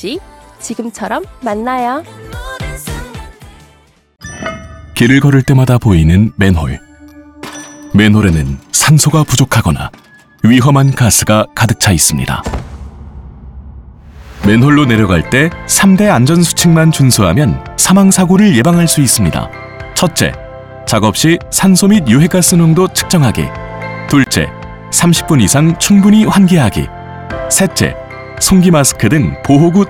없이 지금처럼 만나요. 길을 걸을 때마다 보이는 맨홀. 맨홀에는 산소가 부족하거나 위험한 가스가 가득 차 있습니다. 맨홀로 내려갈 때 3대 안전수칙만 준수하면 사망사고를 예방할 수 있습니다. 첫째, 작업 시 산소 및 유해가스 농도 측정하기. 둘째, 30분 이상 충분히 환기하기. 셋째, 송기 마스크 등 보호구